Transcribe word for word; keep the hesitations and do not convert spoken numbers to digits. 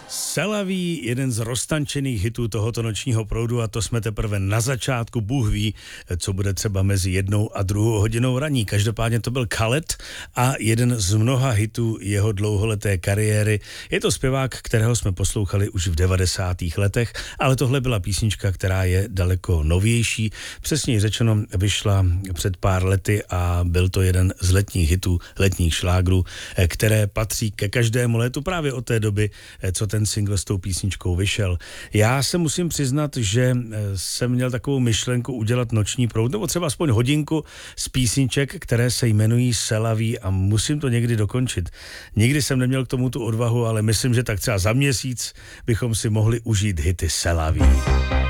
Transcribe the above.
Selaví, jeden z roztančených hitů tohoto nočního proudu, a to jsme teprve na začátku. Bůh ví, co bude třeba mezi jednou a druhou hodinou raní. Každopádně to byl Khaled a jeden z mnoha hitů jeho dlouholeté kariéry. Je to zpěvák, kterého jsme poslouchali už v devadesátých letech, ale tohle byla písnička, která je daleko novější. Přesněji řečeno, vyšla před pár lety a byl to jeden z letních hitů, letních šlágrů, které patří ke každému létu právě od té doby, co ten single s tou písničkou vyšel. Já se musím přiznat, že jsem měl takovou myšlenku udělat noční proud, nebo třeba aspoň hodinku z písniček, které se jmenují Selaví, a musím to někdy dokončit. Nikdy jsem neměl k tomu tu odvahu, ale myslím, že tak třeba za měsíc bychom si mohli užít hity Selaví.